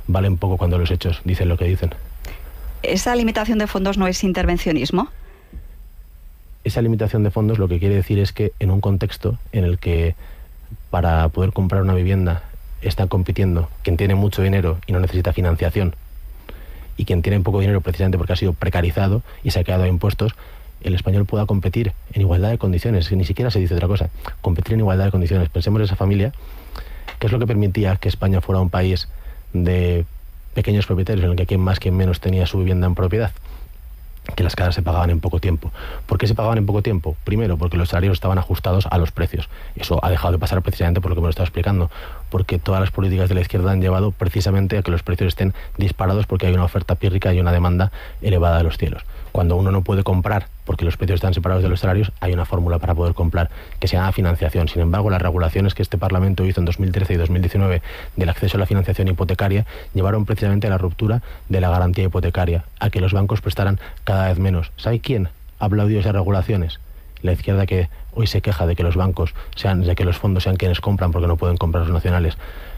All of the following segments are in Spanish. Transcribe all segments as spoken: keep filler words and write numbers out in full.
valen poco cuando los hechos dicen lo que dicen. ¿Esa limitación de fondos no es intervencionismo? Esa limitación de fondos lo que quiere decir es que en un contexto en el que para poder comprar una vivienda están compitiendo quien tiene mucho dinero y no necesita financiación, y quien tiene poco dinero precisamente porque ha sido precarizado y se ha quedado a impuestos, el español pueda competir en igualdad de condiciones, que ni siquiera se dice otra cosa, competir en igualdad de condiciones. Pensemos en esa familia, que es lo que permitía que España fuera un país de pequeños propietarios, en el que quien más, quien menos tenía su vivienda en propiedad, que las casas se pagaban en poco tiempo. ¿Por qué se pagaban en poco tiempo? Primero, porque los salarios estaban ajustados a los precios. Eso ha dejado de pasar precisamente por lo que me lo estaba explicando, porque todas las políticas de la izquierda han llevado precisamente a que los precios estén disparados porque hay una oferta pírrica y una demanda elevada de los cielos. Cuando uno no puede comprar porque los precios están separados de los salarios, hay una fórmula para poder comprar que se llama financiación. Sin embargo, las regulaciones que este Parlamento hizo en dos mil trece y dos mil diecinueve del acceso a la financiación hipotecaria llevaron precisamente a la ruptura de la garantía hipotecaria, a que los bancos prestaran cada vez menos. ¿Sabe quién ha aplaudido esas regulaciones? La izquierda, que hoy se queja de que los bancos sean, de que los fondos sean quienes compran porque no pueden comprar los nacionales.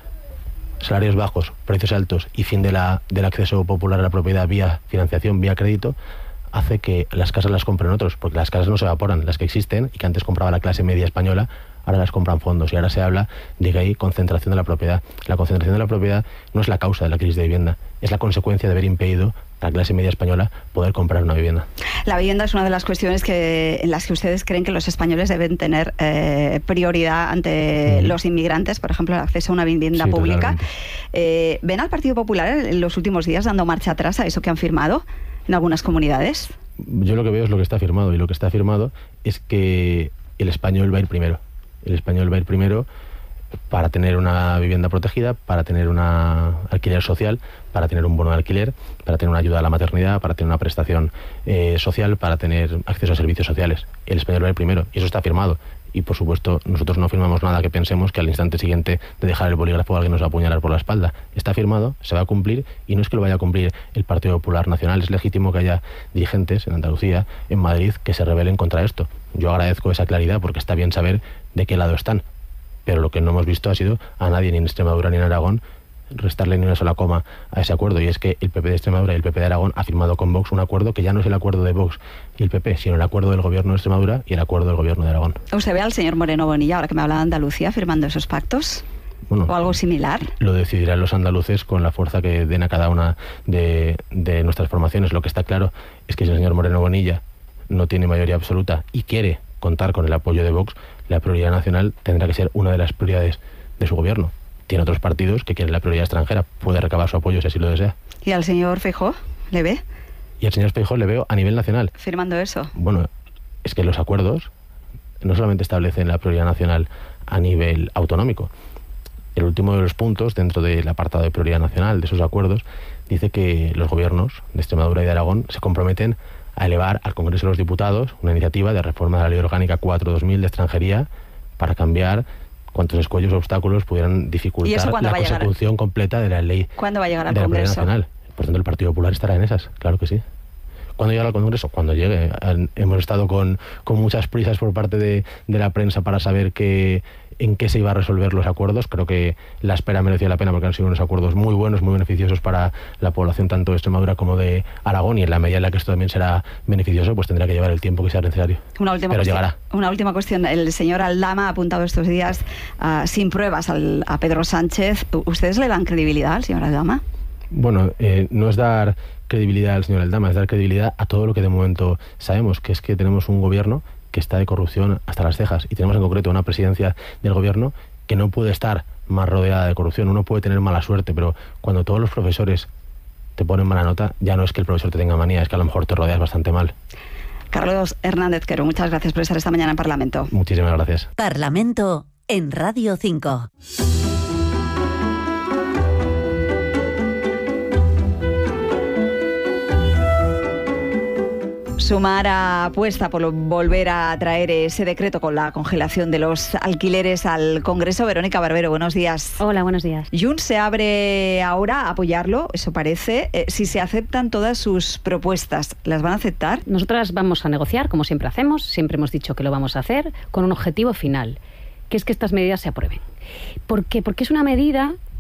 Salarios bajos, precios altos y fin de la, del acceso popular a la propiedad vía financiación, vía crédito, hace que las casas las compren otros, porque las casas no se evaporan, las que existen y que antes compraba la clase media española, ahora las compran fondos, y ahora se habla de que hay concentración de la propiedad. La concentración de la propiedad no es la causa de la crisis de vivienda, es la consecuencia de haber impedido a la clase media española poder comprar una vivienda. La vivienda es una de las cuestiones que, en las que ustedes creen que los españoles deben tener eh, prioridad ante mm. los inmigrantes, por ejemplo, el acceso a una vivienda sí, pública. Eh, ¿Ven al Partido Popular en los últimos días dando marcha atrás a eso que han firmado en algunas comunidades? Yo lo que veo es lo que está firmado, y lo que está firmado es que el español va a ir primero. El español va a ir primero para tener una vivienda protegida, para tener una alquiler social, para tener un bono de alquiler, para tener una ayuda a la maternidad, para tener una prestación eh, social, para tener acceso a servicios sociales. El español va a ir primero, y eso está firmado. Y, por supuesto, nosotros no firmamos nada que pensemos que al instante siguiente de dejar el bolígrafo alguien nos va a apuñalar por la espalda. Está firmado, se va a cumplir, y no es que lo vaya a cumplir el Partido Popular Nacional. Es legítimo que haya dirigentes en Andalucía, en Madrid, que se rebelen contra esto. Yo agradezco esa claridad porque está bien saber de qué lado están. Pero lo que no hemos visto ha sido a nadie, ni en Extremadura ni en Aragón, restarle ni una sola coma a ese acuerdo, y es que el P P de Extremadura y el P P de Aragón ha firmado con Vox un acuerdo que ya no es el acuerdo de Vox y el P P, sino el acuerdo del gobierno de Extremadura y el acuerdo del gobierno de Aragón. ¿Usted ve al señor Moreno Bonilla, ahora que me habla de Andalucía, firmando esos pactos? Bueno, ¿o algo similar? Lo decidirán los andaluces con la fuerza que den a cada una de, de nuestras formaciones. Lo que está claro es que si el señor Moreno Bonilla no tiene mayoría absoluta y quiere contar con el apoyo de Vox, la prioridad nacional tendrá que ser una de las prioridades de su gobierno. Tiene otros partidos que quieren la prioridad extranjera, puede recabar su apoyo si así lo desea. ¿Y al señor Feijóo le ve? Y al señor Feijóo le veo a nivel nacional. ¿Firmando eso? Bueno, es que los acuerdos no solamente establecen la prioridad nacional a nivel autonómico. El último de los puntos, dentro del apartado de prioridad nacional de esos acuerdos, dice que los gobiernos de Extremadura y de Aragón se comprometen a elevar al Congreso de los Diputados una iniciativa de reforma de la Ley Orgánica cuatro barra dos mil de extranjería para cambiar cuantos escollos o obstáculos pudieran dificultar la consecución completa de la ley. ¿Cuándo va a llegar al de la Congreso? Nacional. Por tanto, el Partido Popular estará en esas, claro que sí. ¿Cuándo llegará al Congreso? Cuando llegue. Hemos estado con, con muchas prisas por parte de, de la prensa para saber que, en qué se iba a resolver los acuerdos. Creo que la espera mereció la pena porque han sido unos acuerdos muy buenos, muy beneficiosos para la población tanto de Extremadura como de Aragón, y en la medida en la que esto también será beneficioso, pues tendrá que llevar el tiempo que sea necesario. Una última Pero cuestión, llegará. Una última cuestión. El señor Aldama ha apuntado estos días uh, sin pruebas al, a Pedro Sánchez. ¿Ustedes le dan credibilidad al señor Aldama? Bueno, eh, no es dar credibilidad al señor Aldama, es dar credibilidad a todo lo que de momento sabemos, que es que tenemos un gobierno que está de corrupción hasta las cejas, y tenemos en concreto una presidencia del gobierno que no puede estar más rodeada de corrupción. Uno puede tener mala suerte, pero cuando todos los profesores te ponen mala nota, ya no es que el profesor te tenga manía, es que a lo mejor te rodeas bastante mal. Carlos Hernández Quero, muchas gracias por estar esta mañana en Parlamento. Muchísimas gracias. Parlamento en Radio cinco. Sumar apuesta por volver a traer ese decreto con la congelación de los alquileres al Congreso. Verónica Barbero, buenos días. Hola, buenos días. Junts se abre ahora a apoyarlo, eso parece. Eh, si se aceptan todas sus propuestas, ¿las van a aceptar? Nosotras vamos a negociar, como siempre hacemos, siempre hemos dicho que lo vamos a hacer, con un objetivo final, que es que estas medidas se aprueben. ¿Por qué? Porque es una medida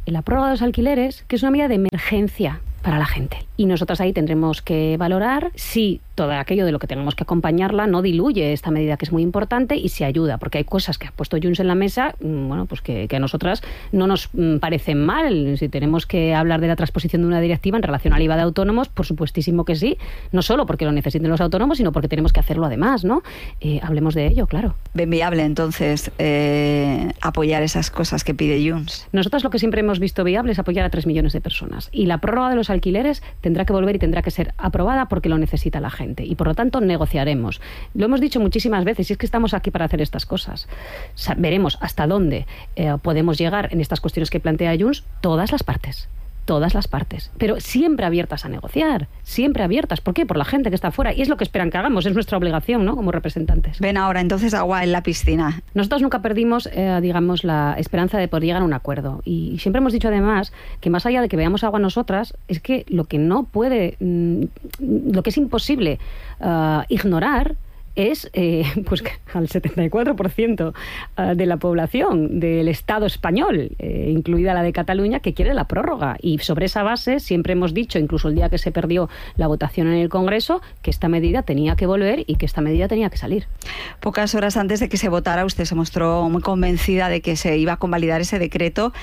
en la prórroga de los alquileres, que es una medida de emergencia para la gente. Y nosotros ahí tendremos que valorar si todo aquello de lo que tengamos que acompañarla no diluye esta medida, que es muy importante, y si ayuda, porque hay cosas que ha puesto Junts en la mesa, bueno, pues que, que a nosotras no nos parecen mal. Si tenemos que hablar de la transposición de una directiva en relación al I V A de autónomos, por supuestísimo que sí, no solo porque lo necesiten los autónomos, sino porque tenemos que hacerlo además, ¿no? Eh, hablemos de ello, claro. ¿Ven viable entonces eh, apoyar esas cosas que pide Junts? Nosotros lo que siempre hemos visto viable es apoyar a tres millones de personas, y la prórroga de los alquileres tendrá que volver y tendrá que ser aprobada porque lo necesita la gente, y por lo tanto negociaremos. Lo hemos dicho muchísimas veces, y es que estamos aquí para hacer estas cosas. O sea, veremos hasta dónde eh, podemos llegar en estas cuestiones que plantea Junts, todas las partes. Todas las partes, pero siempre abiertas a negociar, siempre abiertas. ¿Por qué? Por la gente que está afuera, y es lo que esperan que hagamos, es nuestra obligación, ¿no?, como representantes. Ven ahora entonces agua en la piscina. Nosotros nunca perdimos, eh, digamos, la esperanza de poder llegar a un acuerdo, y siempre hemos dicho además que más allá de que veamos agua nosotras, es que lo que no puede, mmm, lo que es imposible uh, ignorar es eh, pues al setenta y cuatro por ciento de la población del Estado español, eh, incluida la de Cataluña, que quiere la prórroga. Y sobre esa base siempre hemos dicho, incluso el día que se perdió la votación en el Congreso, que esta medida tenía que volver y que esta medida tenía que salir. Pocas horas antes de que se votara, usted se mostró muy convencida de que se iba a convalidar ese decreto.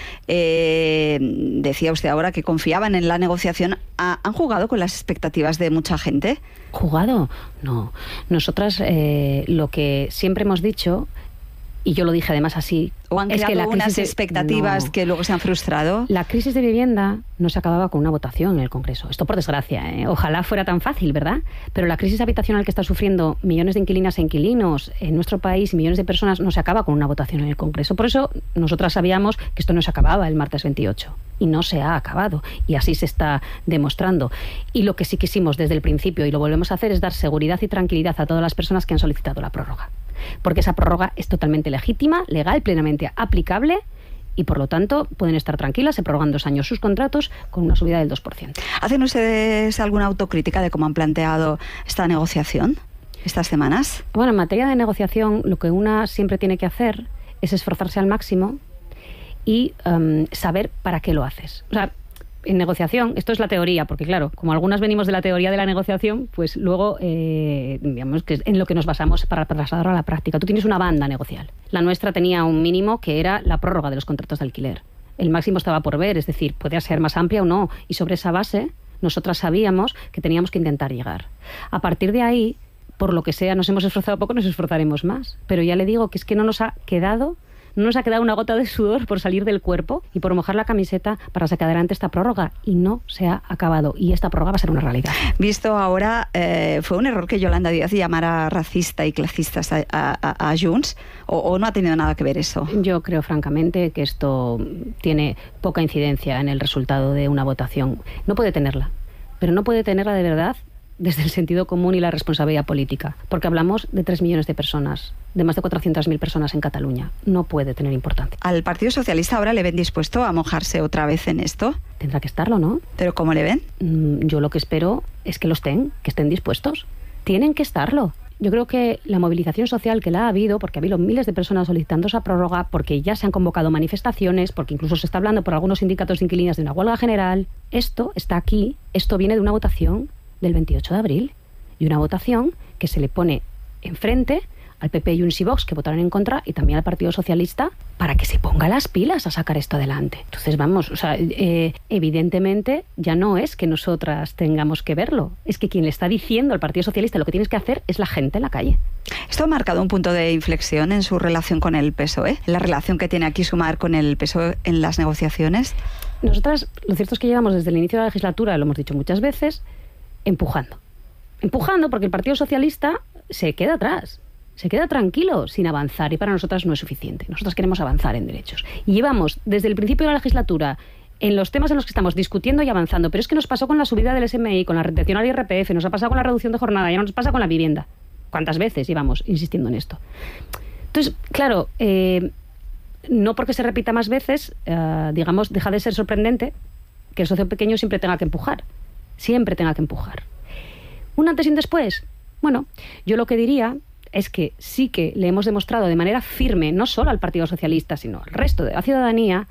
Eh, decía usted ahora que confiaban en la negociación. ¿Han jugado con las expectativas de mucha gente? ¿Jugado? No. Nosotras eh, lo que siempre hemos dicho, y yo lo dije además así, ¿o han es creado que la unas de, expectativas no, que luego se han frustrado? La crisis de vivienda no se acababa con una votación en el Congreso. Esto por desgracia, ¿eh? Ojalá fuera tan fácil, ¿verdad? Pero la crisis habitacional que está sufriendo millones de inquilinas e inquilinos en nuestro país y millones de personas no se acaba con una votación en el Congreso. Por eso nosotras sabíamos que esto no se acababa el martes veintiocho. Y no se ha acabado. Y así se está demostrando. Y lo que sí quisimos desde el principio, y lo volvemos a hacer, es dar seguridad y tranquilidad a todas las personas que han solicitado la prórroga. Porque esa prórroga es totalmente legítima, legal, plenamente aplicable, y por lo tanto pueden estar tranquilas, se prorrogan dos años sus contratos con una subida del dos por ciento. ¿Hacen ustedes alguna autocrítica de cómo han planteado esta negociación estas semanas? Bueno, en materia de negociación, lo que una siempre tiene que hacer es esforzarse al máximo y um, saber para qué lo haces. O sea, en negociación, esto es la teoría, porque claro, como algunas venimos de la teoría de la negociación, pues luego, eh, digamos que es en lo que nos basamos para trasladarlo a la práctica. Tú tienes una banda negocial. La nuestra tenía un mínimo que era la prórroga de los contratos de alquiler. El máximo estaba por ver, es decir, podía ser más amplia o no, y sobre esa base nosotras sabíamos que teníamos que intentar llegar. A partir de ahí, por lo que sea, nos hemos esforzado poco, nos esforzaremos más. Pero ya le digo que es que no nos ha quedado... No nos ha quedado una gota de sudor por salir del cuerpo y por mojar la camiseta para sacar adelante esta prórroga, y no se ha acabado, y esta prórroga va a ser una realidad. Visto ahora, eh, ¿fue un error que Yolanda Díaz llamara racista y clasistas a, a, a Junts, o, o no ha tenido nada que ver eso? Yo creo francamente que esto tiene poca incidencia en el resultado de una votación. No puede tenerla, pero no puede tenerla de verdad desde el sentido común y la responsabilidad política, porque hablamos de tres millones de personas, de más de cuatrocientas mil personas en Cataluña. No puede tener importancia. ¿Al Partido Socialista ahora le ven dispuesto a mojarse otra vez en esto? Tendrá que estarlo, ¿no? ¿Pero cómo le ven? Mm, yo lo que espero es que lo estén, que estén dispuestos. Tienen que estarlo. Yo creo que la movilización social que la ha habido, porque ha habido miles de personas solicitando esa prórroga, porque ya se han convocado manifestaciones, porque incluso se está hablando por algunos sindicatos de inquilinas de una huelga general, esto está aquí, esto viene de una votación del veintiocho de abril, y una votación que se le pone enfrente al P P y Junts y Vox, que votaron en contra, y también al Partido Socialista, para que se ponga las pilas a sacar esto adelante. Entonces, vamos, o sea, eh, evidentemente ya no es que nosotras tengamos que verlo, es que quien le está diciendo al Partido Socialista lo que tienes que hacer es la gente en la calle. ¿Esto ha marcado un punto de inflexión en su relación con el P S O E? ¿La relación que tiene aquí Sumar con el P S O E en las negociaciones? Nosotras, lo cierto es que llevamos desde el inicio de la legislatura, lo hemos dicho muchas veces, empujando. Empujando porque el Partido Socialista se queda atrás, se queda tranquilo sin avanzar, y para nosotras no es suficiente. Nosotras queremos avanzar en derechos. Y llevamos desde el principio de la legislatura en los temas en los que estamos discutiendo y avanzando, pero es que nos pasó con la subida del S M I, con la retención al I R P F, nos ha pasado con la reducción de jornada, ya nos pasa con la vivienda. ¿Cuántas veces llevamos insistiendo en esto? Entonces, claro, eh, no porque se repita más veces, eh, digamos, deja de ser sorprendente que el socio pequeño siempre tenga que empujar. Siempre tenga que empujar. ¿Un antes y un después? Bueno, yo lo que diría es que sí que le hemos demostrado de manera firme, no solo al Partido Socialista, sino al resto de la ciudadanía,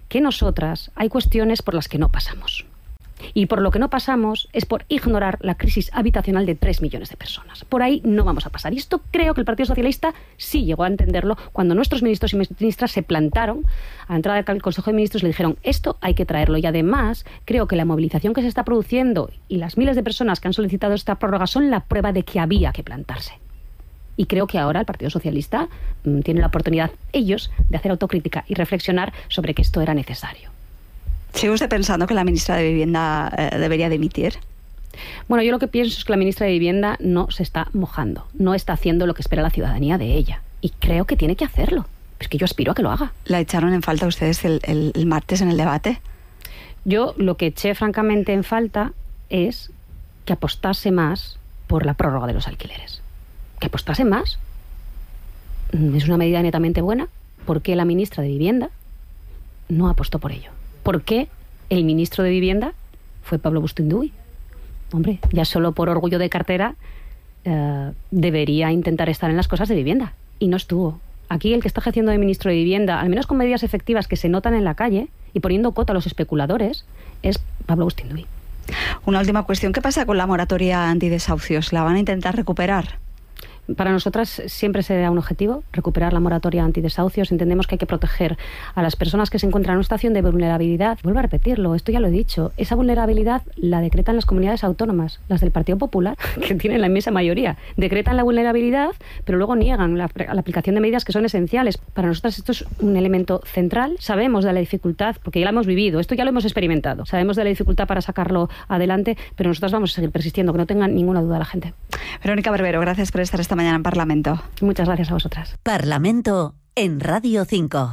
que nosotras hay cuestiones por las que no pasamos. Y por lo que no pasamos es por ignorar la crisis habitacional de tres millones de personas. Por ahí no vamos a pasar. Y esto creo que el Partido Socialista sí llegó a entenderlo cuando nuestros ministros y ministras se plantaron a la entrada del Consejo de Ministros y le dijeron esto hay que traerlo. Y además creo que la movilización que se está produciendo y las miles de personas que han solicitado esta prórroga son la prueba de que había que plantarse. Y creo que ahora el Partido Socialista mmm, tiene la oportunidad, ellos, de hacer autocrítica y reflexionar sobre que esto era necesario. ¿Sigue usted pensando que la ministra de Vivienda eh, debería dimitir? Bueno, yo lo que pienso es que la ministra de Vivienda no se está mojando, no está haciendo lo que espera la ciudadanía de ella. Y creo que tiene que hacerlo. Es que yo aspiro a que lo haga. ¿La echaron en falta ustedes el, el, el martes en el debate? Yo lo que eché francamente en falta es que apostase más por la prórroga de los alquileres. Que apostase más. Es una medida netamente buena. ¿Por qué la ministra de Vivienda no apostó por ello? ¿Por qué el ministro de Vivienda fue Pablo Bustinduy? Hombre, ya solo por orgullo de cartera eh, debería intentar estar en las cosas de vivienda. Y no estuvo. Aquí el que está ejerciendo de ministro de Vivienda, al menos con medidas efectivas que se notan en la calle y poniendo cota a los especuladores, es Pablo Bustinduy. Una última cuestión. ¿Qué pasa con la moratoria antidesahucios? ¿La van a intentar recuperar? Para nosotras siempre será un objetivo recuperar la moratoria antidesahucios. Entendemos que hay que proteger a las personas que se encuentran en una situación de vulnerabilidad. Vuelvo a repetirlo, esto ya lo he dicho. Esa vulnerabilidad la decretan las comunidades autónomas, las del Partido Popular, que tienen la inmensa mayoría. Decretan la vulnerabilidad, pero luego niegan la, la aplicación de medidas que son esenciales. Para nosotras esto es un elemento central. Sabemos de la dificultad, porque ya lo hemos vivido, esto ya lo hemos experimentado. Sabemos de la dificultad para sacarlo adelante, pero nosotras vamos a seguir persistiendo, que no tengan ninguna duda la gente. Verónica Barbero, gracias por estar esta mañana en Parlamento. Muchas gracias a vosotras. Parlamento en Radio cinco.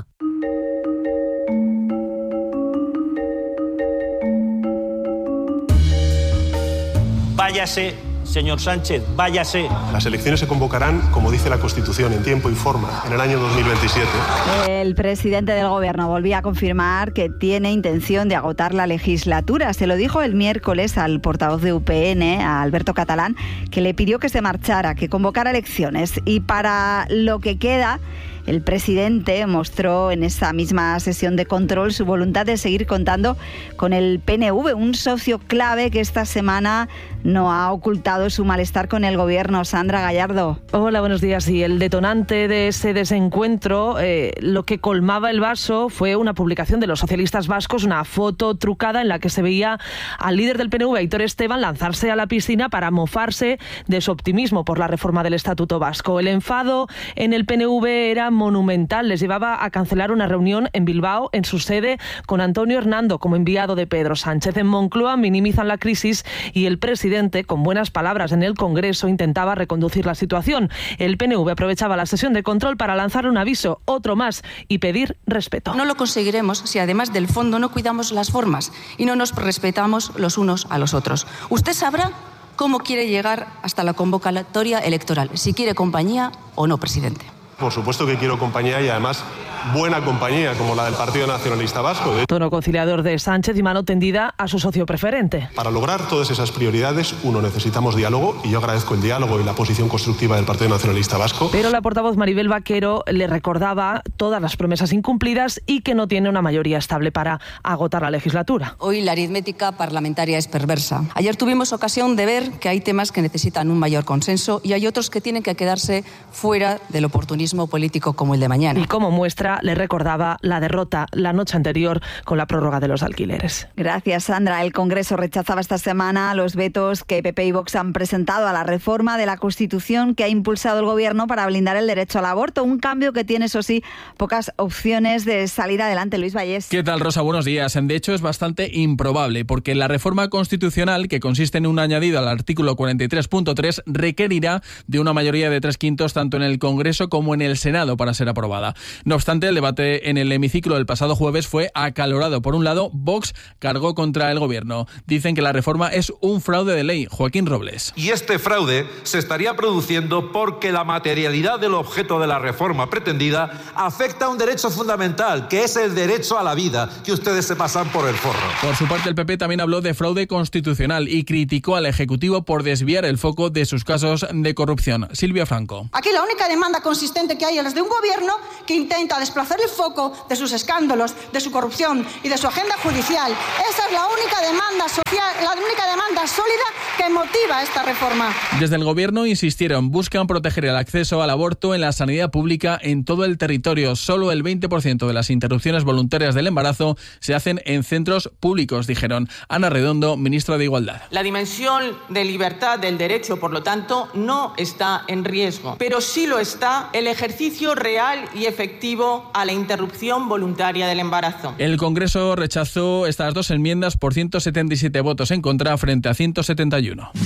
Váyase, señor Sánchez, váyase. Las elecciones se convocarán, como dice la Constitución, en tiempo y forma, en el año dos mil veintisiete. El presidente del Gobierno volvía a confirmar que tiene intención de agotar la legislatura. Se lo dijo el miércoles al portavoz de U P N, a Alberto Catalán, que le pidió que se marchara, que convocara elecciones. Y para lo que queda, el presidente mostró en esa misma sesión de control su voluntad de seguir contando con el P N V, un socio clave que esta semana no ha ocultado su malestar con el gobierno. Sandra Gallardo. Hola, buenos días. Y el detonante de ese desencuentro, eh, lo que colmaba el vaso fue una publicación de los socialistas vascos, una foto trucada en la que se veía al líder del P N V, Aitor Esteban, lanzarse a la piscina para mofarse de su optimismo por la reforma del Estatuto Vasco. El enfado en el P N V era monumental. Les llevaba a cancelar una reunión en Bilbao, en su sede, con Antonio Hernando como enviado de Pedro Sánchez. En Moncloa minimizan la crisis y el presidente, con buenas palabras en el Congreso, intentaba reconducir la situación. El P N V aprovechaba la sesión de control para lanzar un aviso, otro más, y pedir respeto. No lo conseguiremos si además del fondo no cuidamos las formas y no nos respetamos los unos a los otros. Usted sabrá cómo quiere llegar hasta la convocatoria electoral, si quiere compañía o no, presidente. Por supuesto que quiero compañía y además buena compañía como la del Partido Nacionalista Vasco. Tono conciliador de Sánchez y mano tendida a su socio preferente. Para lograr todas esas prioridades, uno, necesitamos diálogo, y yo agradezco el diálogo y la posición constructiva del Partido Nacionalista Vasco. Pero la portavoz Maribel Vaquero le recordaba todas las promesas incumplidas y que no tiene una mayoría estable para agotar la legislatura. Hoy la aritmética parlamentaria es perversa. Ayer tuvimos ocasión de ver que hay temas que necesitan un mayor consenso y hay otros que tienen que quedarse fuera del oportunismo político como el de mañana. Y como muestra, le recordaba la derrota la noche anterior con la prórroga de los alquileres. Gracias, Sandra. El Congreso rechazaba esta semana los vetos que P P y Vox han presentado a la reforma de la Constitución que ha impulsado el Gobierno para blindar el derecho al aborto. Un cambio que tiene, eso sí, pocas opciones de salir adelante. Luis Vallés. ¿Qué tal, Rosa? Buenos días. De hecho, es bastante improbable, porque la reforma constitucional, que consiste en un añadido al artículo cuarenta y tres punto tres, requerirá de una mayoría de tres quintos tanto en el Congreso como en el Senado para ser aprobada. No obstante, el debate en el hemiciclo del pasado jueves fue acalorado. Por un lado, Vox cargó contra el Gobierno. Dicen que la reforma es un fraude de ley. Joaquín Robles. Y este fraude se estaría produciendo porque la materialidad del objeto de la reforma pretendida afecta a un derecho fundamental, que es el derecho a la vida, que ustedes se pasan por el forro. Por su parte, el P P también habló de fraude constitucional y criticó al Ejecutivo por desviar el foco de sus casos de corrupción. Silvia Franco. Aquí la única demanda consistente que hay es de un Gobierno que intenta desplazar el foco de sus escándalos, de su corrupción y de su agenda judicial. Esa es la única demanda social, la única demanda sólida que motiva esta reforma. Desde el Gobierno insistieron, buscan proteger el acceso al aborto en la sanidad pública en todo el territorio. Solo el veinte por ciento de las interrupciones voluntarias del embarazo se hacen en centros públicos, dijeron. Ana Redondo, ministra de Igualdad. La dimensión de libertad del derecho, por lo tanto, no está en riesgo, pero sí lo está el ejercicio real y efectivo a la interrupción voluntaria del embarazo. El Congreso rechazó estas dos enmiendas por ciento setenta y siete votos en contra frente a ciento setenta y uno.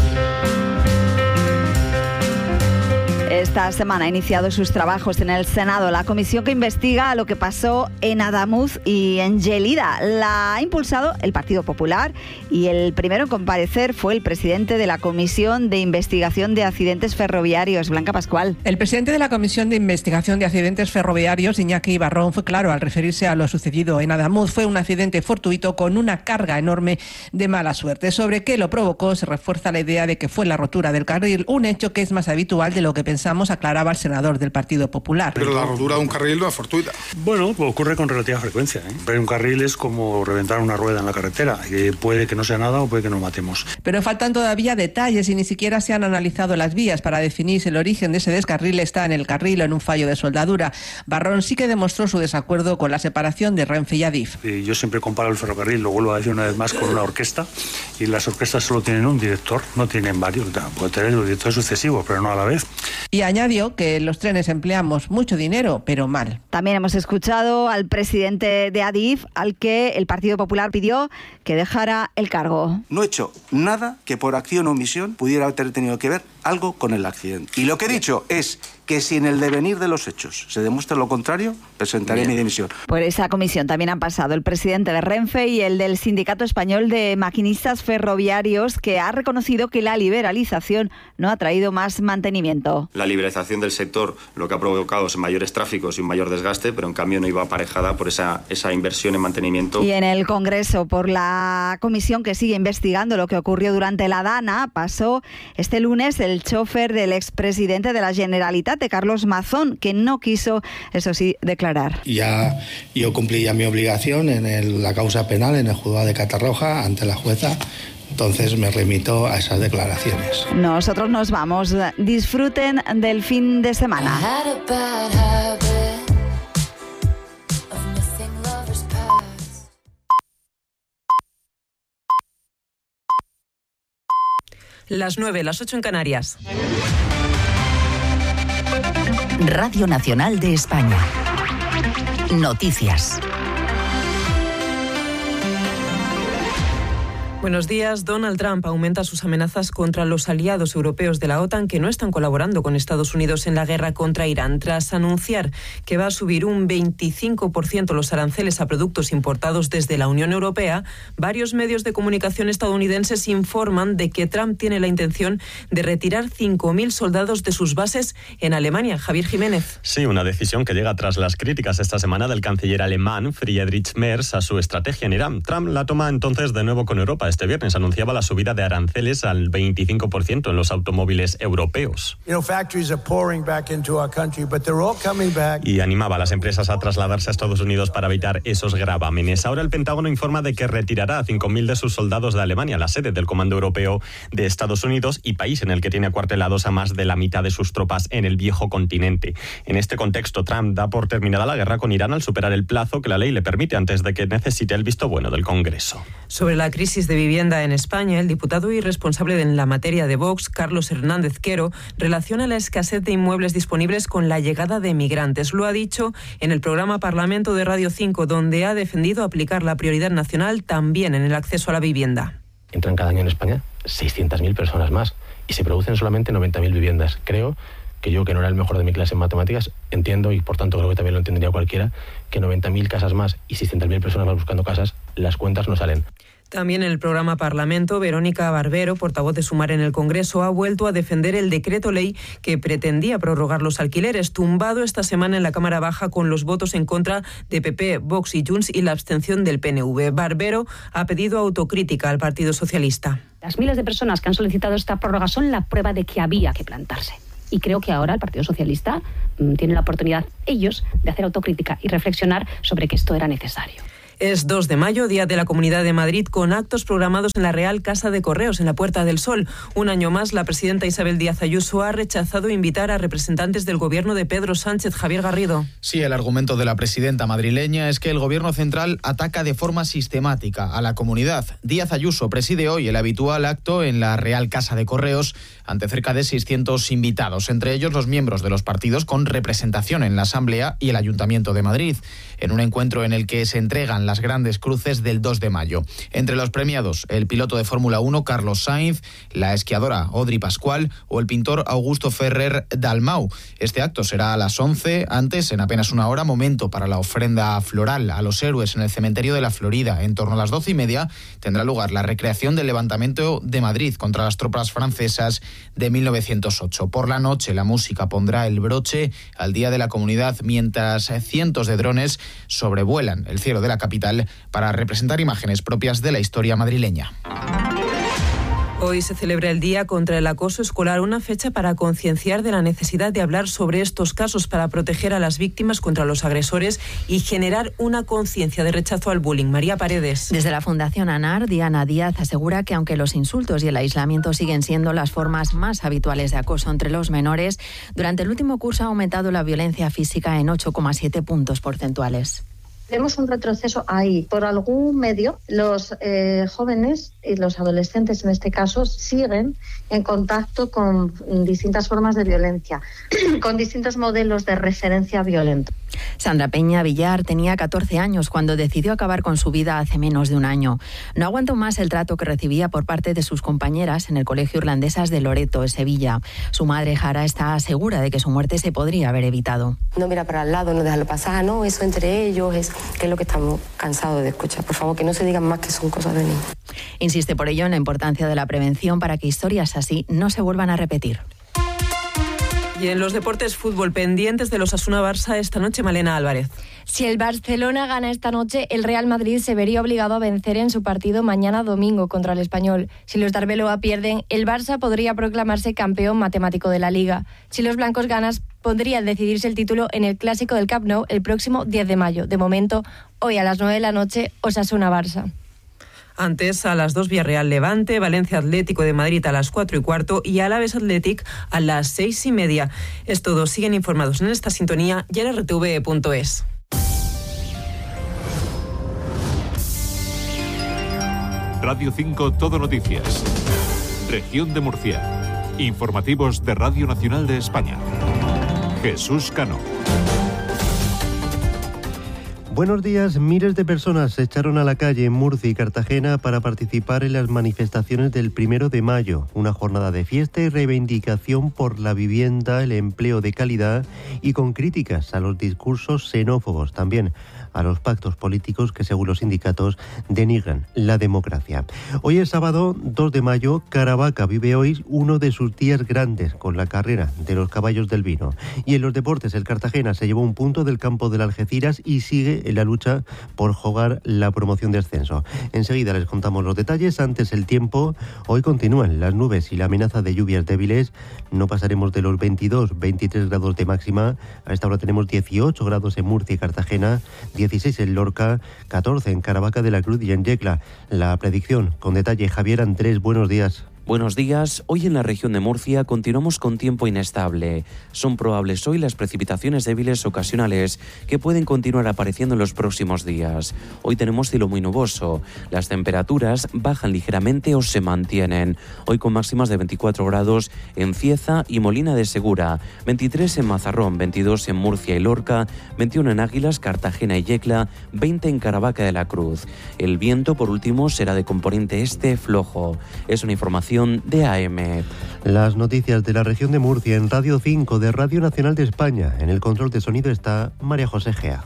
Esta semana ha iniciado sus trabajos en el Senado la comisión que investiga lo que pasó en Adamuz y en Gelida. La ha impulsado el Partido Popular y el primero en comparecer fue el presidente de la Comisión de Investigación de Accidentes Ferroviarios, Blanca Pascual. El presidente de la Comisión de Investigación de Accidentes Ferroviarios, Iñaki Barrón, fue claro al referirse a lo sucedido en Adamuz. Fue un accidente fortuito con una carga enorme de mala suerte. Sobre qué lo provocó se refuerza la idea de que fue la rotura del carril, un hecho que es más habitual de lo que pensamos, aclaraba el senador del Partido Popular. Pero la rotura de un carril no es fortuita. Bueno, pues ocurre con relativa frecuencia, ¿eh? Pero un carril es como reventar una rueda en la carretera, que puede que no sea nada o puede que nos matemos. Pero faltan todavía detalles y ni siquiera se han analizado las vías para definir si el origen de ese descarril está en el carril o en un fallo de soldadura. Barrón sí que demostró su desacuerdo con la separación de Renfe y Adif. Y yo siempre comparo el ferrocarril, lo vuelvo a decir una vez más, con una orquesta, y las orquestas solo tienen un director, no tienen varios. Puede tener los directores sucesivos, pero no a la vez. Y añadió que los trenes empleamos mucho dinero, pero mal. También hemos escuchado al presidente de Adif, al que el Partido Popular pidió que dejara el cargo. No he hecho nada que por acción o omisión pudiera haber tenido que ver algo con el accidente. Y lo que he dicho es que si en el devenir de los hechos se demuestra lo contrario, presentaré Bien. mi dimisión. Por esa comisión también han pasado el presidente de Renfe y el del Sindicato Español de Maquinistas Ferroviarios, que ha reconocido que la liberalización no ha traído más mantenimiento. La liberalización del sector lo que ha provocado es mayores tráficos y un mayor desgaste, pero en cambio no iba aparejada por esa, esa inversión en mantenimiento. Y en el Congreso, por la comisión que sigue investigando lo que ocurrió durante la Dana, pasó este lunes el chofer del expresidente de la Generalitat, de Carlos Mazón, que no quiso, eso sí, declarar. Ya yo cumplí ya mi obligación en el, la causa penal en el juzgado de Catarroja ante la jueza. Entonces me remito a esas declaraciones. Nosotros nos vamos. Disfruten del fin de semana. Las nueve, las ocho en Canarias. Radio Nacional de España. Noticias. Buenos días. Donald Trump aumenta sus amenazas contra los aliados europeos de la OTAN que no están colaborando con Estados Unidos en la guerra contra Irán, tras anunciar que va a subir un veinticinco por ciento los aranceles a productos importados desde la Unión Europea. Varios medios de comunicación estadounidenses informan de que Trump tiene la intención de retirar cinco mil soldados de sus bases en Alemania. Javier Jiménez. Sí, una decisión que llega tras las críticas esta semana del canciller alemán Friedrich Merz a su estrategia en Irán. Trump la toma entonces de nuevo con Europa. Este viernes anunciaba la subida de aranceles al veinticinco por ciento en los automóviles europeos. Y animaba a las empresas a trasladarse a Estados Unidos para evitar esos gravámenes. Ahora el Pentágono informa de que retirará a cinco mil de sus soldados de Alemania, la sede del Comando Europeo de Estados Unidos y país en el que tiene acuartelados a más de la mitad de sus tropas en el viejo continente. En este contexto, Trump da por terminada la guerra con Irán al superar el plazo que la ley le permite antes de que necesite el visto bueno del Congreso. Sobre la crisis de vivienda en España, el diputado y responsable en la materia de Vox, Carlos Hernández Quero, relaciona la escasez de inmuebles disponibles con la llegada de migrantes. Lo ha dicho en el programa Parlamento de Radio cinco, donde ha defendido aplicar la prioridad nacional también en el acceso a la vivienda. Entran cada año en España seiscientas mil personas más y se producen solamente noventa mil viviendas. Creo que yo, que no era el mejor de mi clase en matemáticas, entiendo, y por tanto creo que también lo entendería cualquiera, que noventa mil casas más y seiscientas mil personas más buscando casas, las cuentas no salen. También en el programa Parlamento, Verónica Barbero, portavoz de Sumar en el Congreso, ha vuelto a defender el decreto ley que pretendía prorrogar los alquileres, tumbado esta semana en la Cámara Baja con los votos en contra de P P, Vox y Junts y la abstención del P N V. Barbero ha pedido autocrítica al Partido Socialista. Las miles de personas que han solicitado esta prórroga son la prueba de que había que plantarse. Y creo que ahora el Partido Socialista mmm, tiene la oportunidad, ellos, de hacer autocrítica y reflexionar sobre que esto era necesario. Es dos de mayo, Día de la Comunidad de Madrid, con actos programados en la Real Casa de Correos, en la Puerta del Sol. Un año más, la presidenta Isabel Díaz Ayuso ha rechazado invitar a representantes del gobierno de Pedro Sánchez. Javier Garrido. Sí, el argumento de la presidenta madrileña es que el gobierno central ataca de forma sistemática a la comunidad. Díaz Ayuso preside hoy el habitual acto en la Real Casa de Correos ante cerca de seiscientos invitados, entre ellos los miembros de los partidos con representación en la Asamblea y el Ayuntamiento de Madrid, en un encuentro en el que se entregan las grandes cruces del dos de mayo. Entre los premiados, el piloto de Fórmula uno Carlos Sainz, la esquiadora Audrey Pascual o el pintor Augusto Ferrer Dalmau. Este acto será a las once, antes, en apenas una hora, momento para la ofrenda floral a los héroes en el cementerio de la Florida. En torno a las doce y media tendrá lugar la recreación del levantamiento de Madrid contra las tropas francesas de mil novecientos ocho. Por la noche, la música pondrá el broche al Día de la Comunidad, mientras cientos de drones sobrevuelan el cielo de la capital para representar imágenes propias de la historia madrileña. Hoy se celebra el Día contra el Acoso Escolar, una fecha para concienciar de la necesidad de hablar sobre estos casos para proteger a las víctimas contra los agresores y generar una conciencia de rechazo al bullying. María Paredes. Desde la Fundación ANAR, Diana Díaz asegura que aunque los insultos y el aislamiento siguen siendo las formas más habituales de acoso entre los menores, durante el último curso ha aumentado la violencia física en ocho coma siete puntos porcentuales. Vemos un retroceso ahí. Por algún medio, los eh, jóvenes y los adolescentes, en este caso, siguen en contacto con distintas formas de violencia, con distintos modelos de referencia violenta. Sandra Peña Villar tenía catorce años cuando decidió acabar con su vida hace menos de un año. No aguantó más el trato que recibía por parte de sus compañeras en el Colegio Irlandesas de Loreto, en Sevilla. Su madre, Jara, está segura de que su muerte se podría haber evitado. No mira para el lado, no dejarlo pasar, no, eso entre ellos, es, que es lo que estamos cansados de escuchar. Por favor, que no se digan más que son cosas de niños. Insiste por ello en la importancia de la prevención para que historias así no se vuelvan a repetir. Y en los deportes, fútbol, pendientes de los Osasuna Barça esta noche, Malena Álvarez. Si el Barcelona gana esta noche, el Real Madrid se vería obligado a vencer en su partido mañana domingo contra el Español. Si los de Arbeloa pierden, el Barça podría proclamarse campeón matemático de la Liga. Si los blancos ganan, podría decidirse el título en el Clásico del Camp Nou el próximo diez de mayo. De momento, hoy a las nueve de la noche, Osasuna Barça. Antes, a las dos, Villarreal Levante, Valencia Atlético de Madrid a las cuatro y cuarto y Alavés Athletic a las seis y media. Es todo. Siguen informados en esta sintonía y en r t v punto es. Radio cinco Todo Noticias. Región de Murcia. Informativos de Radio Nacional de España. Jesús Cano. Buenos días. Miles de personas se echaron a la calle en Murcia y Cartagena para participar en las manifestaciones del primero de mayo, una jornada de fiesta y reivindicación por la vivienda, el empleo de calidad y con críticas a los discursos xenófobos, también a los pactos políticos que, según los sindicatos, denigran la democracia. Hoy es sábado dos de mayo. Caravaca vive hoy uno de sus días grandes con la carrera de los caballos del vino. Y en los deportes, el Cartagena se llevó un punto del campo del Algeciras y sigue en la lucha por jugar la promoción de ascenso. Enseguida les contamos los detalles. Antes, el tiempo. Hoy continúan las nubes y la amenaza de lluvias débiles. No pasaremos de los veintidós, veintitrés grados de máxima. A esta hora tenemos dieciocho grados en Murcia y Cartagena, dieciséis en Lorca, catorce en Caravaca de la Cruz y en Yecla. La predicción con detalle, Javier Andrés, buenos días. Buenos días. Hoy en la región de Murcia continuamos con tiempo inestable. Son probables hoy las precipitaciones débiles ocasionales que pueden continuar apareciendo en los próximos días. Hoy tenemos cielo muy nuboso. Las temperaturas bajan ligeramente o se mantienen. Hoy con máximas de veinticuatro grados en Cieza y Molina de Segura, veintitrés en Mazarrón, veintidós en Murcia y Lorca, veintiuno en Águilas, Cartagena y Yecla, veinte en Caravaca de la Cruz. El viento, por último, será de componente este flojo. Es una información de A M. Las noticias de la región de Murcia en Radio cinco de Radio Nacional de España. En el control de sonido está María José Gea.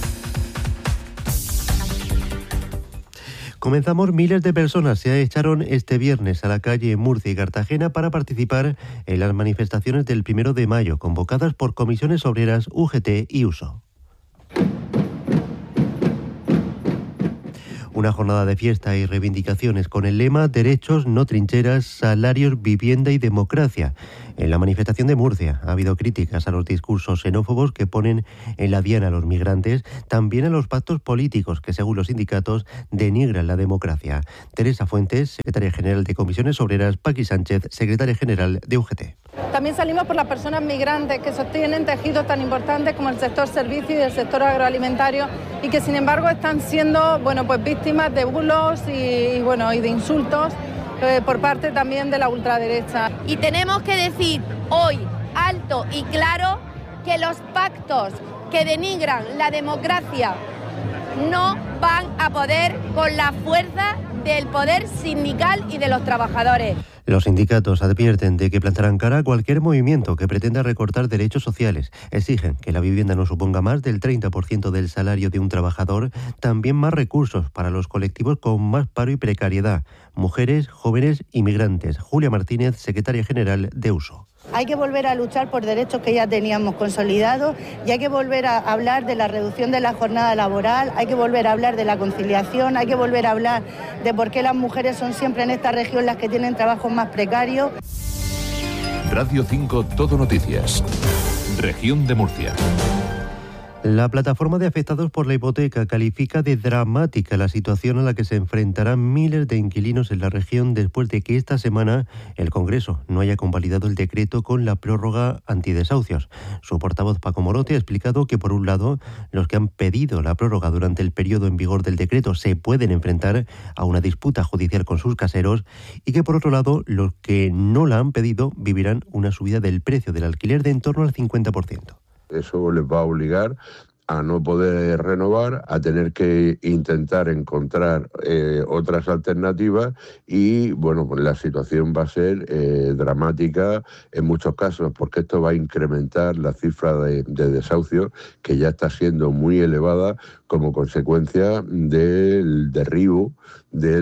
Comenzamos. Miles de personas se echaron este viernes a la calle en Murcia y Cartagena para participar en las manifestaciones del primero de mayo, convocadas por comisiones obreras, U G T y U S O. Una jornada de fiesta y reivindicaciones con el lema Derechos, no trincheras, salarios, vivienda y democracia. En la manifestación de Murcia ha habido críticas a los discursos xenófobos que ponen en la diana a los migrantes, también a los pactos políticos que, según los sindicatos, denigran la democracia. Teresa Fuentes, secretaria general de Comisiones Obreras, Paqui Sánchez, secretaria general de U G T. También salimos por las personas migrantes que sostienen tejidos tan importantes como el sector servicios y el sector agroalimentario y que sin embargo están siendo bueno, pues víctimas de bulos y, y, bueno, y de insultos eh, por parte también de la ultraderecha. Y tenemos que decir hoy alto y claro que los pactos que denigran la democracia no van a poder con la fuerza del poder sindical y de los trabajadores. Los sindicatos advierten de que plantarán cara a cualquier movimiento que pretenda recortar derechos sociales. Exigen que la vivienda no suponga más del treinta por ciento del salario de un trabajador, también más recursos para los colectivos con más paro y precariedad, mujeres, jóvenes y migrantes. Julia Martínez, secretaria general de U S O. Hay que volver a luchar por derechos que ya teníamos consolidados y hay que volver a hablar de la reducción de la jornada laboral, hay que volver a hablar de la conciliación, hay que volver a hablar de por qué las mujeres son siempre en esta región las que tienen trabajos más precarios. Radio cinco Todo Noticias. Región de Murcia. La plataforma de afectados por la hipoteca califica de dramática la situación a la que se enfrentarán miles de inquilinos en la región después de que esta semana el Congreso no haya convalidado el decreto con la prórroga antidesahucios. Su portavoz Paco Morote ha explicado que, por un lado, los que han pedido la prórroga durante el periodo en vigor del decreto se pueden enfrentar a una disputa judicial con sus caseros y que, por otro lado, los que no la han pedido vivirán una subida del precio del alquiler de en torno al cincuenta por ciento. Eso les va a obligar a no poder renovar, a tener que intentar encontrar eh, otras alternativas y, bueno, pues la situación va a ser eh, dramática en muchos casos porque esto va a incrementar la cifra de, de desahucios que ya está siendo muy elevada como consecuencia del derribo de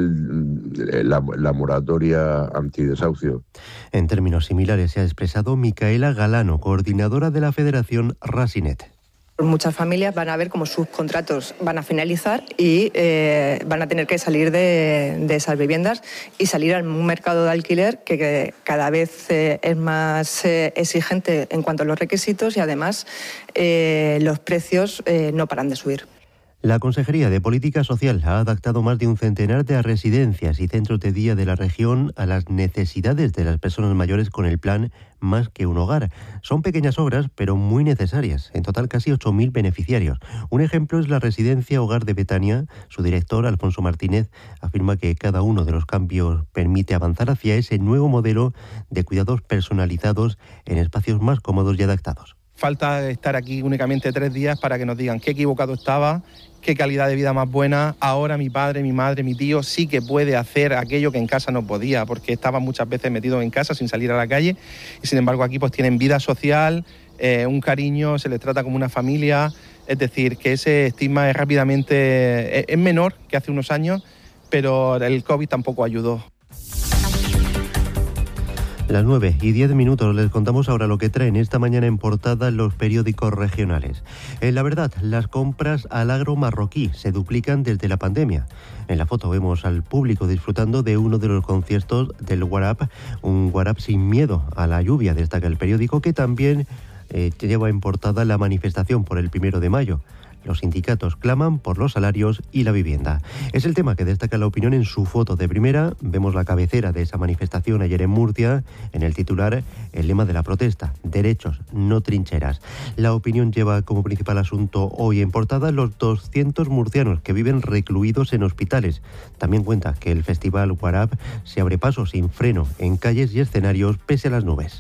la, la moratoria antidesahucio. En términos similares se ha expresado Micaela Galano, coordinadora de la Federación Rasinet. Muchas familias van a ver cómo sus contratos van a finalizar y eh, van a tener que salir de, de esas viviendas y salir a un mercado de alquiler que, que cada vez eh, es más eh, exigente en cuanto a los requisitos y además eh, los precios eh, no paran de subir. La Consejería de Política Social ha adaptado más de un centenar de residencias y centros de día de la región a las necesidades de las personas mayores con el plan Más que un hogar. Son pequeñas obras, pero muy necesarias. En total, casi ocho mil beneficiarios. Un ejemplo es la residencia Hogar de Betania. Su director, Alfonso Martínez, afirma que cada uno de los cambios permite avanzar hacia ese nuevo modelo de cuidados personalizados en espacios más cómodos y adaptados. Falta estar aquí únicamente tres días para que nos digan qué equivocado estaba, qué calidad de vida más buena. Ahora mi padre, mi madre, mi tío sí que puede hacer aquello que en casa no podía, porque estaban muchas veces metidos en casa sin salir a la calle y sin embargo aquí pues tienen vida social, eh, un cariño, se les trata como una familia. Es decir, que ese estigma es rápidamente, es, es menor que hace unos años, pero el COVID tampoco ayudó. Las nueve y diez minutos les contamos ahora lo que traen esta mañana en portada los periódicos regionales. En La Verdad, las compras al agro marroquí se duplican desde la pandemia. En la foto vemos al público disfrutando de uno de los conciertos del Warab, un Warab sin miedo a la lluvia, destaca el periódico, que también eh, lleva en portada la manifestación por el primero de mayo. Los sindicatos claman por los salarios y la vivienda. Es el tema que destaca La Opinión en su foto de primera. Vemos la cabecera de esa manifestación ayer en Murcia. En el titular, el lema de la protesta: derechos, no trincheras. La Opinión lleva como principal asunto hoy en portada los doscientos murcianos que viven recluidos en hospitales. También cuenta que el festival Warab se abre paso sin freno en calles y escenarios pese a las nubes.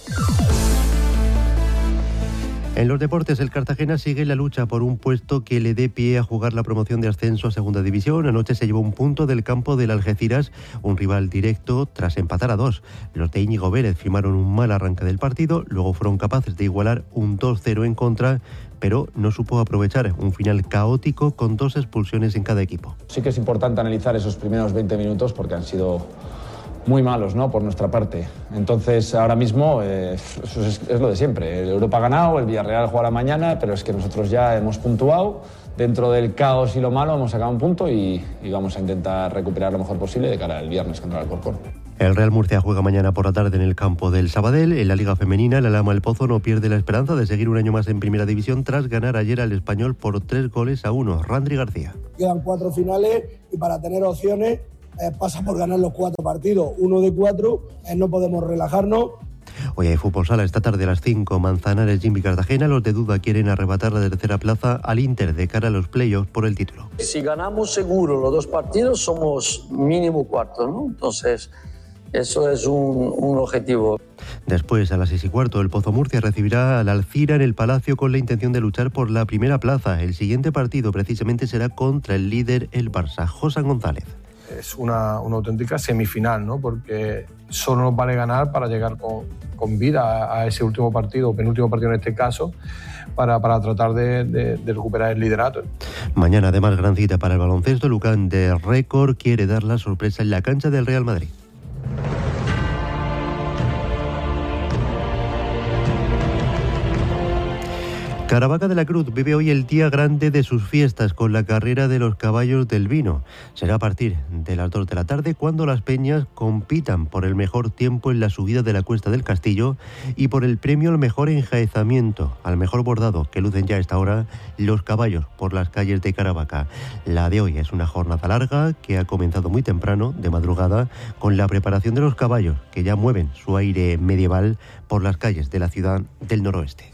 En los deportes, el Cartagena sigue la lucha por un puesto que le dé pie a jugar la promoción de ascenso a Segunda División. Anoche se llevó un punto del campo del Algeciras, un rival directo tras empatar a dos. Los de Íñigo Vélez firmaron un mal arranque del partido, luego fueron capaces de igualar un dos cero en contra, pero no supo aprovechar un final caótico con dos expulsiones en cada equipo. Sí que es importante analizar esos primeros veinte minutos porque han sido muy malos, ¿no?, por nuestra parte. Entonces, ahora mismo, eh, eso es, es lo de siempre. El Europa ha ganado, el Villarreal jugará mañana, pero es que nosotros ya hemos puntuado, dentro del caos y lo malo hemos sacado un punto y, y vamos a intentar recuperar lo mejor posible de cara al viernes contra el Alcorcón. El Real Murcia juega mañana por la tarde en el campo del Sabadell. En la Liga Femenina, el Alhama El Pozo no pierde la esperanza de seguir un año más en Primera División tras ganar ayer al Español por tres goles a uno. Randri García. Quedan cuatro finales y para tener opciones eh, pasa por ganar los cuatro partidos. Uno de cuatro, eh, no podemos relajarnos. Hoy hay fútbol sala esta tarde a las cinco. Manzanares, Jimmy Cartagena. Los de Duda quieren arrebatar la tercera plaza al Inter de cara a los playoffs por el título. Si ganamos seguro los dos partidos somos mínimo cuarto, ¿no? Entonces eso es un, un objetivo. Después, a las seis y cuarto, el Pozo Murcia recibirá al Alcira en el Palacio con la intención de luchar por la primera plaza. El siguiente partido precisamente será contra el líder, el Barça. José González. Es una, una auténtica semifinal, ¿no? Porque solo nos vale ganar para llegar con, con vida a, a ese último partido, o penúltimo partido en este caso, para, para tratar de, de, de recuperar el liderato. Mañana, además, gran cita para el baloncesto. Lucán de Récord quiere dar la sorpresa en la cancha del Real Madrid. Caravaca de la Cruz vive hoy el día grande de sus fiestas con la carrera de los caballos del vino. Será a partir de las dos de la tarde cuando las peñas compitan por el mejor tiempo en la subida de la Cuesta del Castillo y por el premio al mejor enjaezamiento, al mejor bordado que lucen ya a esta hora los caballos por las calles de Caravaca. La de hoy es una jornada larga que ha comenzado muy temprano, de madrugada, con la preparación de los caballos que ya mueven su aire medieval por las calles de la ciudad del noroeste.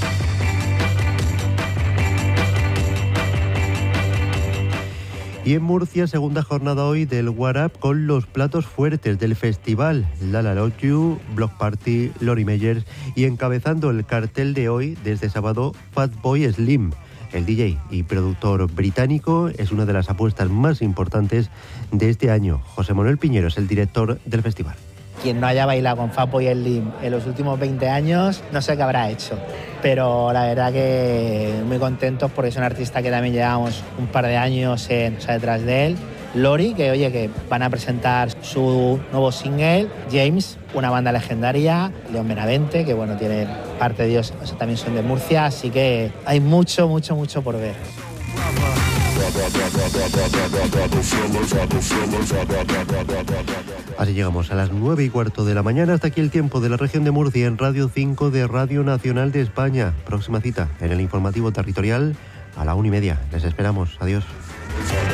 Y en Murcia, segunda jornada hoy del What Up con los platos fuertes del festival. Lala Love You, Block Party, Lori Meyers y encabezando el cartel de hoy, desde sábado, Fatboy Slim. El D J y productor británico es una de las apuestas más importantes de este año. José Manuel Piñero es el director del festival. Quien no haya bailado con Fatboy Slim en los últimos veinte años, no sé qué habrá hecho. Pero la verdad que muy contentos porque es un artista que también llevamos un par de años en, o sea, detrás de él. Lori, que oye, que van a presentar su nuevo single. James, una banda legendaria. León Benavente, que bueno, tiene parte de ellos, o sea, también son de Murcia. Así que hay mucho, mucho, mucho por ver. Así llegamos a las nueve y cuarto de la mañana. Hasta aquí el tiempo de la región de Murcia en Radio cinco de Radio Nacional de España. Próxima cita en el informativo territorial a la una y media. Les esperamos. Adiós.